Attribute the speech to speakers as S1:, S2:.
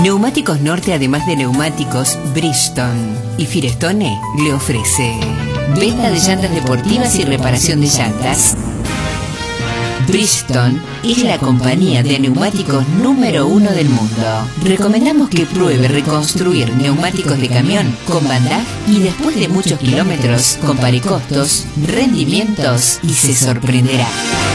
S1: Neumáticos Norte, además de neumáticos, Bridgestone y Firestone le ofrece venta de llantas deportivas y reparación de llantas. Bridgestone es la compañía de neumáticos número 1 del mundo. Recomendamos que pruebe reconstruir neumáticos de camión con Bandaj y después de muchos kilómetros compare costos, rendimientos y se sorprenderá.